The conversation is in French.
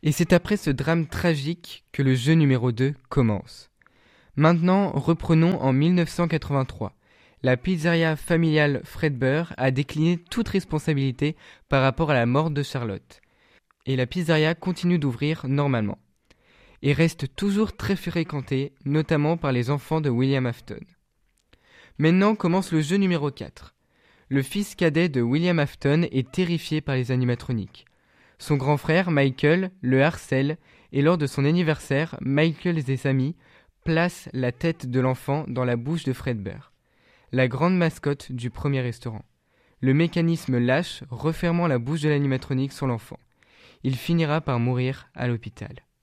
Et c'est après ce drame tragique que le jeu numéro 2 commence. Maintenant, reprenons en 1983. La pizzeria familiale Fredbear a décliné toute responsabilité par rapport à la mort de Charlotte. Et la pizzeria continue d'ouvrir normalement. Et reste toujours très fréquentée, notamment par les enfants de William Afton. Maintenant commence le jeu numéro 4. Le fils cadet de William Afton est terrifié par les animatroniques. Son grand frère, Michael, le harcèle, et lors de son anniversaire, Michael et ses amis placent la tête de l'enfant dans la bouche de Fredbear, la grande mascotte du premier restaurant. Le mécanisme lâche, refermant la bouche de l'animatronique sur l'enfant. Il finira par mourir à l'hôpital.